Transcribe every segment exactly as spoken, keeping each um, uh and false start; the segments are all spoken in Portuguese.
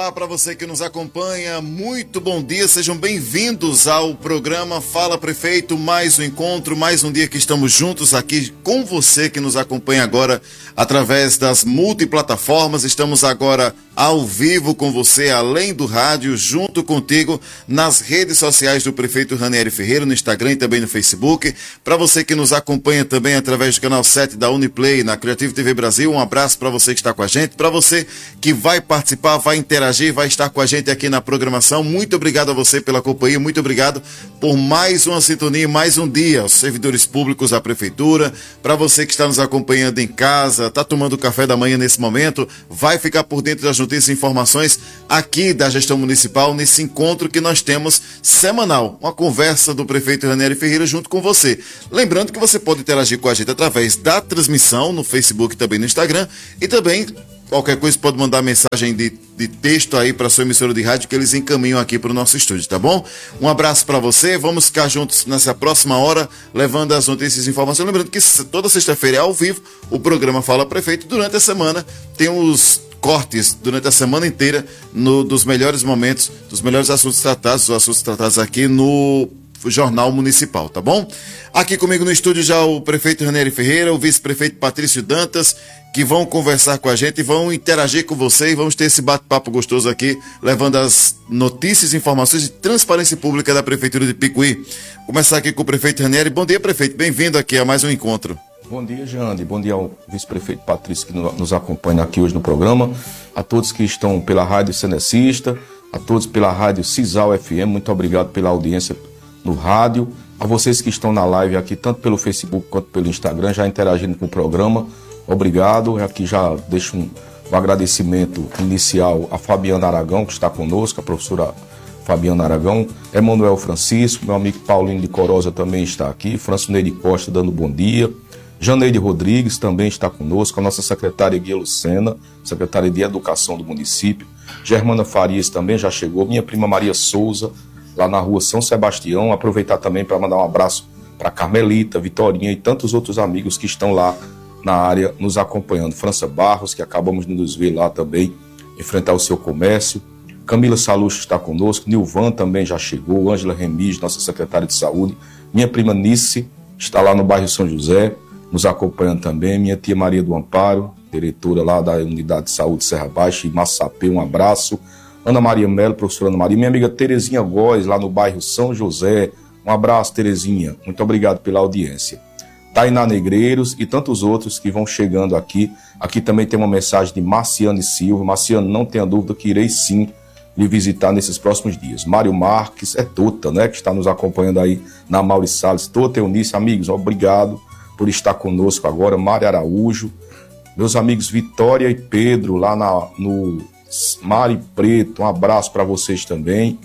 Olá para você que nos acompanha, muito bom dia, sejam bem-vindos ao programa Fala Prefeito, mais um encontro, mais um dia que estamos juntos aqui com você que nos acompanha agora através das multiplataformas. Estamos agora ao vivo com você, além do rádio, junto contigo nas redes sociais do prefeito Ranieri Ferreira, no Instagram e também no Facebook. Para você que nos acompanha também através do canal sete da Uniplay, na Creative T V Brasil, um abraço para você que está com a gente, para você que vai participar, vai interagir, vai estar com a gente aqui na programação. Muito obrigado a você pela companhia, muito obrigado por mais uma sintonia, mais um dia, aos servidores públicos da prefeitura, para você que está nos acompanhando em casa, está tomando café da manhã nesse momento, vai ficar por dentro das notícias e informações aqui da gestão municipal, nesse encontro que nós temos semanal, uma conversa do prefeito Ranieri Ferreira junto com você. Lembrando que você pode interagir com a gente através da transmissão no Facebook e também no Instagram, e também qualquer coisa pode mandar mensagem de, de texto aí para sua emissora de rádio que eles encaminham aqui para o nosso estúdio, tá bom? Um abraço para você, vamos ficar juntos nessa próxima hora, levando as notícias e informações. Lembrando que toda sexta-feira é ao vivo, o programa Fala Prefeito. Durante a semana tem os cortes, durante a semana inteira, no, dos melhores momentos, dos melhores assuntos tratados, os assuntos tratados aqui no Jornal Municipal, tá bom? Aqui comigo no estúdio já o prefeito Ranieri Ferreira, o vice-prefeito Patrício Dantas, que vão conversar com a gente e vão interagir com você e vamos ter esse bate-papo gostoso aqui, levando as notícias, informações de transparência pública da Prefeitura de Picuí. Começar aqui com o prefeito Ranieri. Bom dia, prefeito, bem-vindo aqui a mais um encontro. Bom dia, Jande, bom dia ao vice-prefeito Patrício que nos acompanha aqui hoje no programa, a todos que estão pela Rádio Cenecista, a todos pela Rádio Cisal F M, muito obrigado pela audiência no rádio, a vocês que estão na live aqui, tanto pelo Facebook quanto pelo Instagram, já interagindo com o programa, obrigado. Aqui já deixo um, um agradecimento inicial a Fabiana Aragão, que está conosco, a professora Fabiana Aragão, Emanuel Francisco, meu amigo Paulinho de Corosa também está aqui, Francineide Costa dando bom dia, Janeide Rodrigues também está conosco, a nossa secretária Guia Lucena, secretária de Educação do município, Germana Farias também já chegou, minha prima Maria Souza, lá na rua São Sebastião. Aproveitar também para mandar um abraço para Carmelita, Vitorinha e tantos outros amigos que estão lá na área nos acompanhando. França Barros, que acabamos de nos ver lá também, enfrentar o seu comércio. Camila Salucho está conosco, Nilvan também já chegou, Ângela Remis, nossa secretária de saúde, minha prima Nice está lá no bairro São José, nos acompanhando também, minha tia Maria do Amparo, diretora lá da Unidade de Saúde Serra Baixa e Massapê, um abraço. Ana Maria Melo, professora Ana Maria, minha amiga Terezinha Góes, lá no bairro São José, um abraço, Terezinha, muito obrigado pela audiência. Tainá Negreiros e tantos outros que vão chegando aqui. Aqui também tem uma mensagem de Marciane Silva. Marciane, não tenha dúvida que irei sim lhe visitar nesses próximos dias. Mário Marques, é Tota, né, que está nos acompanhando aí na Mauri Salles. Tota, Eunice, amigos, obrigado por estar conosco agora. Mário Araújo, meus amigos Vitória e Pedro, lá na, no Mari Preto, um abraço para vocês também.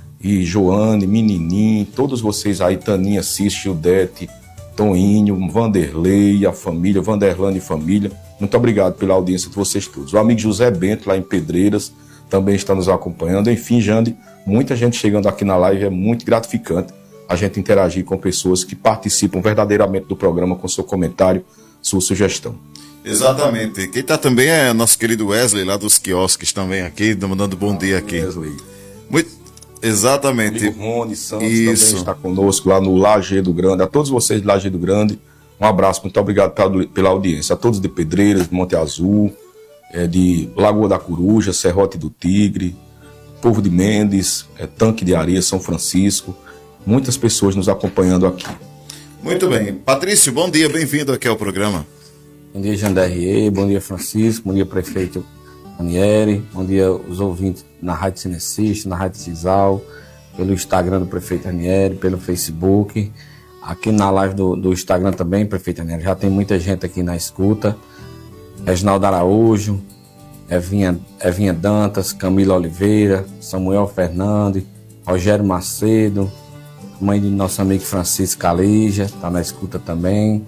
E Joane, Menininho, todos vocês aí, Taninha, Cis, Gildete, Toninho, Vanderlei, a família, Vanderlane e família, muito obrigado pela audiência de vocês todos. O amigo José Bento, lá em Pedreiras, também está nos acompanhando. Enfim, Jande, muita gente chegando aqui na live, é muito gratificante a gente interagir com pessoas que participam verdadeiramente do programa com seu comentário, sua sugestão. Exatamente. Quem está também é nosso querido Wesley, lá dos quiosques, também aqui, mandando bom dia aqui. Wesley. Muito... Exatamente. O Rony Santos Isso. também está conosco lá no Lajeado Grande. A todos vocês de Lajeado Grande, um abraço, muito obrigado pela, pela audiência. A todos de Pedreiras, de Monte Azul, é, de Lagoa da Coruja, Serrote do Tigre, Povo de Mendes, é, Tanque de Areia, São Francisco. Muitas pessoas nos acompanhando aqui. Muito bem. Patrício, bom dia, bem-vindo aqui ao programa. Bom dia, Janderrier, bom dia, Francisco, bom dia, prefeito Ranieri, bom dia os ouvintes na Rádio Cenecista, na Rádio Cisal, pelo Instagram do prefeito Ranieri, pelo Facebook, aqui na live do, do Instagram também, prefeito Ranieri, já tem muita gente aqui na escuta, Reginaldo Araújo, Evinha, Evinha Dantas, Camila Oliveira, Samuel Fernandes, Rogério Macedo, mãe de nosso amigo Francisco Calija, está na escuta também,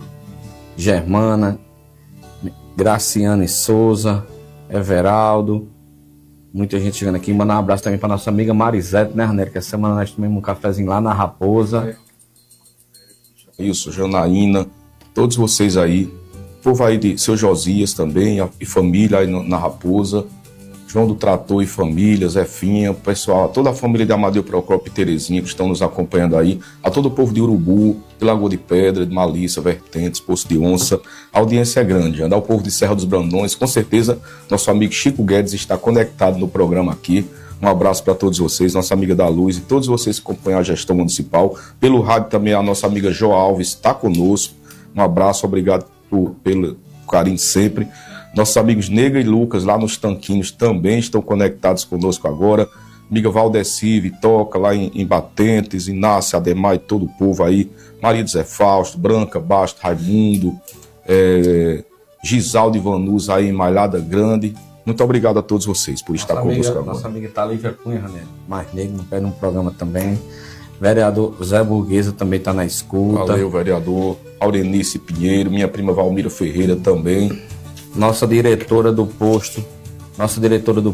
Germana, Graciane Souza, Everaldo, muita gente chegando aqui. Mandar um abraço também para nossa amiga Marisete, né, Ranieri? Que essa semana nós tomamos um cafezinho lá na Raposa. Isso, Janaína, todos vocês aí, povo aí de seu Josias também, e família aí na Raposa, João do Trator e família, Zefinha, pessoal, toda a família de Amadeu Procópio e Terezinha que estão nos acompanhando aí, a todo o povo de Urubu, de Lagoa de Pedra, de Malícia, Vertentes, Poço de Onça, a audiência é grande, andar o povo de Serra dos Brandões, com certeza nosso amigo Chico Guedes está conectado no programa aqui. Um abraço para todos vocês, nossa amiga da Luz e todos vocês que acompanham a gestão municipal. Pelo rádio também a nossa amiga Jo Alves está conosco. Um abraço, obrigado por, pelo carinho sempre. Nossos amigos Negra e Lucas, lá nos Tanquinhos, também estão conectados conosco agora. Amiga Valdeci, Vitoca, lá em, em Batentes, Inácio, Ademar e todo o povo aí. Maria de Zé Fausto, Branca, Basto, Raimundo, é, Gisaldo e Vanus aí em Malhada Grande. Muito obrigado a todos vocês por estar nossa conosco amiga, agora. Nossa amiga Thalívia Cunha, né? Mais negro, pede um programa também. Vereador Zé Burguesa também está na escuta. Valeu, vereador. Aurenice Pinheiro, minha prima Valmira Ferreira também. Nossa diretora do posto, nossa diretora do